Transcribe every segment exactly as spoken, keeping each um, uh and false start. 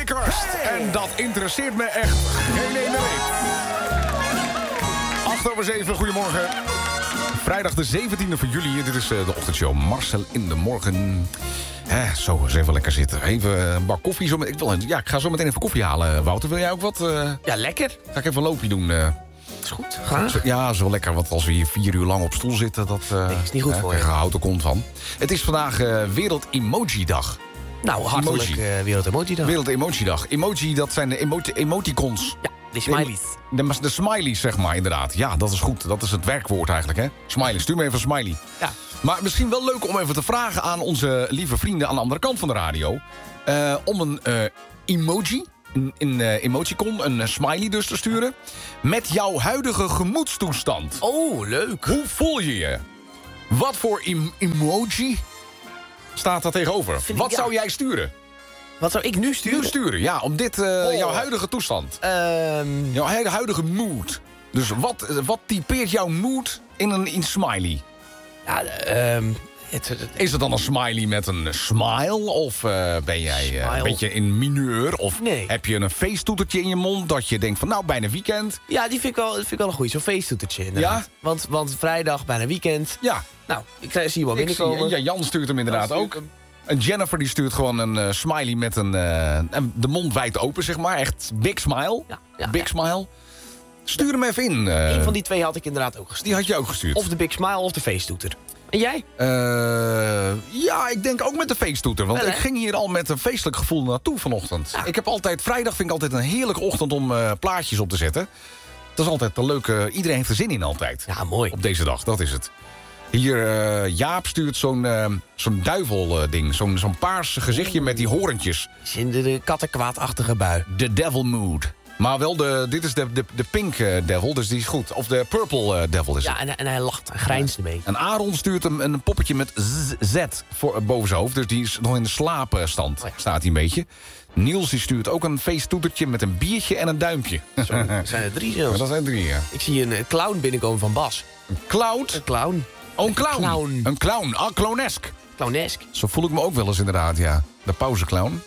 Weghorst. Hey. En dat interesseert me echt geen ene weet. acht over zeven, goedemorgen. Vrijdag de zeventiende van juli. Dit is de ochtendshow Marcel in de morgen. Eh, zo, eens even lekker zitten. Even een bak koffie. Zo met, ik, wil, ja, ik ga zo meteen even koffie halen. Wouter, wil jij ook wat? Uh, ja, lekker. Ga ik even een loopje doen. Uh, is goed, graag. Ja, zo lekker. Want als we hier vier uur lang op stoel zitten... dat uh, nee, is niet goed uh, voor je. Daar houten kont van. Het is vandaag uh, Wereld Emoji-dag. Nou, hartelijk uh, Wereld Emoji-dag. Wereld Emoji-dag. Emoji, dat zijn de emoti- emoticons. Ja, die smileys. De, de, de smileys, zeg maar, inderdaad. Ja, dat is goed. Dat is het werkwoord eigenlijk, hè. Smiley, stuur me even een smiley. Ja. Maar misschien wel leuk om even te vragen aan onze lieve vrienden... aan de andere kant van de radio... Uh, om een uh, emoji, een, een uh, emoticon, een uh, smiley dus te sturen... met jouw huidige gemoedstoestand. Oh, leuk. Hoe voel je je? Wat voor em- emoji staat daar tegenover? Vind Wat ik, ja. zou jij sturen? Wat zou ik nu sturen? Nu sturen, ja, om dit, uh, oh. jouw huidige toestand. Um... Jouw huidige mood. Dus wat, wat typeert jouw mood in een in smiley? Ja, um, het, het, is het dan een smiley met een smile? Of uh, ben jij uh, een beetje in mineur? Of nee. heb je een feesttoetertje in je mond dat je denkt van nou, bijna weekend? Ja, die vind ik wel, vind ik wel een goeie. Zo'n feesttoetertje inderdaad. Ja? Want, want vrijdag, bijna weekend. Ja. Nou, ik zie je wel binnenkomen. Zie, ja, Jan stuurt hem inderdaad stuurt ook. Hem. En Jennifer die stuurt gewoon een uh, smiley met een, uh, de mond wijd open, zeg maar. Echt big smile. Ja, ja, big ja. smile. Stuur hem even in. Uh, Eén van die twee had ik inderdaad ook gestuurd. Die had je ook gestuurd. Of de big smile of de feesttoeter. En jij? Uh, ja, ik denk ook met de feesttoeter. Want Wel, ik ging hier al met een feestelijk gevoel naartoe vanochtend. Ja. Ik heb altijd, vrijdag vind ik altijd een heerlijke ochtend om uh, plaatjes op te zetten. Dat is altijd een leuke, iedereen heeft er zin in altijd. Ja, mooi. Op deze dag, dat is het. Hier, uh, Jaap stuurt zo'n uh, zo'n duivelding. Uh, zo'n zo'n paars gezichtje Oeh. met die horentjes. In de, de kattenkwaadachtige bui. The devil mood. Maar wel, de, dit is de, de, de pink uh, devil, dus die is goed. Of de purple uh, devil is ja, het. Ja, en, en hij lacht en grijnst ermee. En Aaron stuurt hem een poppetje met Z voor, uh, boven zijn hoofd. Dus die is nog in de slaapstand, oh ja. staat hij een beetje. Niels die stuurt ook een feesttoetertje met een biertje en een duimpje. Zo, dat zijn er drie zelfs. Ja, dat zijn drie, ja. Ik zie een clown binnenkomen van Bas. Een clown? Een clown. Oh, een clown. Een clown. Een clown. Ah, clownesk. Clownesk. Zo voel ik me ook wel eens inderdaad, ja. De pauzeclown.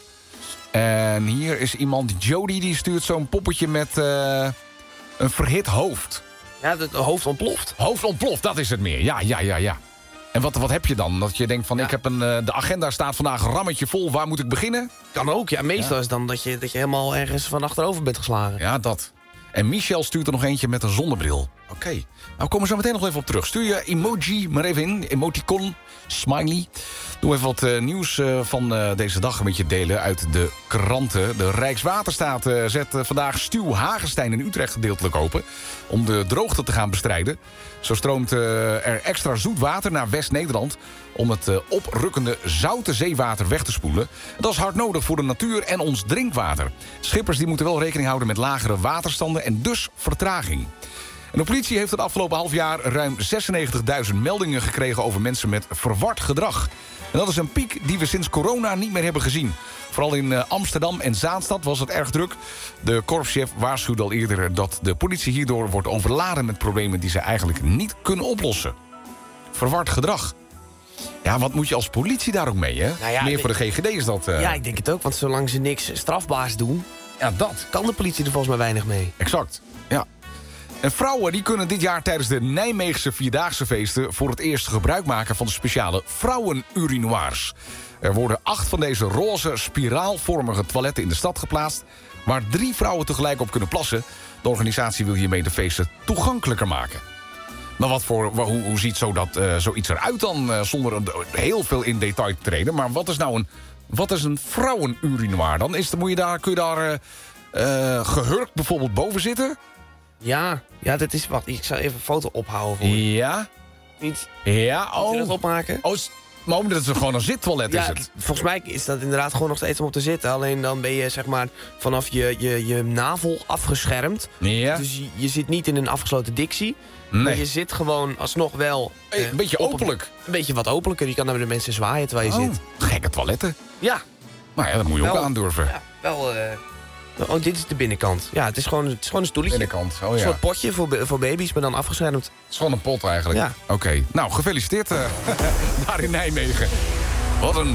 En hier is iemand, Jody, die stuurt zo'n poppetje met uh, een verhit hoofd. Ja, het hoofd ontploft. Hoofd ontploft, dat is het meer. Ja, ja, ja, ja. En wat, wat heb je dan? Dat je denkt van, ja. ik heb een, uh, de agenda staat vandaag een rammetje vol. Waar moet ik beginnen? Kan ook, ja. Meestal ja. is het dan dat je, dat je helemaal ergens van achterover bent geslagen. Ja, dat. En Michel stuurt er nog eentje met een zonnebril. Oké. Okay. Nou, komen we zo meteen nog even op terug. Stuur je emoji maar even in. Emoticon, smiley. Doe even wat uh, nieuws uh, van uh, deze dag een beetje delen uit de kranten. De Rijkswaterstaat uh, zet uh, vandaag Stuw Hagestein in Utrecht gedeeltelijk open. Om de droogte te gaan bestrijden. Zo stroomt uh, er extra zoet water naar West-Nederland. Om het uh, oprukkende zoute zeewater weg te spoelen. Dat is hard nodig voor de natuur en ons drinkwater. Schippers die moeten wel rekening houden met lagere waterstanden en dus vertraging. En de politie heeft het afgelopen half jaar ruim zesennegentigduizend meldingen gekregen over mensen met verward gedrag. En dat is een piek die we sinds corona niet meer hebben gezien. Vooral in uh, Amsterdam en Zaanstad was het erg druk. De korpschef waarschuwde al eerder dat de politie hierdoor wordt overladen met problemen die ze eigenlijk niet kunnen oplossen. Verward gedrag. Ja, wat moet je als politie daar ook mee, hè? Nou ja, meer voor de G G D is dat... Uh... Ja, ik denk het ook, want zolang ze niks strafbaars doen... Ja, dat. Kan de politie er volgens mij weinig mee. Exact, ja. En vrouwen die kunnen dit jaar tijdens de Nijmeegse Vierdaagse feesten... voor het eerst gebruik maken van de speciale vrouwenurinoirs. Er worden acht van deze roze spiraalvormige toiletten in de stad geplaatst... waar drie vrouwen tegelijk op kunnen plassen. De organisatie wil hiermee de feesten toegankelijker maken. Maar wat voor, hoe, hoe ziet zo dat, uh, zoiets eruit dan, uh, zonder uh, heel veel in detail te treden? Maar wat is nou een, wat is een vrouwenurinoir dan? Is, moet je daar, kun je daar uh, uh, gehurkt bijvoorbeeld boven zitten? Ja, ja, dat is wat. Ik zal even een foto ophouden voor je. Ja? Niet? Ja, oh. Moet je dat opmaken? Oh, maar omdat het gewoon een zittoilet ja, is het. Volgens mij is dat inderdaad gewoon nog steeds om op te zitten. Alleen dan ben je zeg maar vanaf je, je, je navel afgeschermd. Ja. Dus je, je zit niet in een afgesloten dictie. Nee. Maar je zit gewoon alsnog wel... Hey, een beetje openlijk. Een, een beetje wat openlijker. Je kan naar de mensen zwaaien terwijl je oh, zit. Gekke toiletten. Ja. Nou ja, dat moet je wel, ook aandurven. Ja, wel... Uh, oh, dit is de binnenkant. Ja, het is gewoon, het is gewoon een stoeltje. Binnenkant, oh ja. Een soort potje voor, voor baby's, maar dan afgeschermd. Het is gewoon een pot eigenlijk. Ja. Oké, okay. Nou, gefeliciteerd uh, daar in Nijmegen. Wat een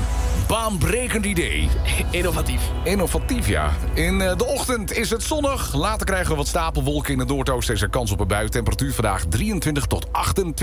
baanbrekend idee. Innovatief. Innovatief, ja. In uh, de ochtend is het zonnig. Later krijgen we wat stapelwolken in het noordoosten. Is er kans op een bui. Temperatuur vandaag drieëntwintig tot achtentwintig.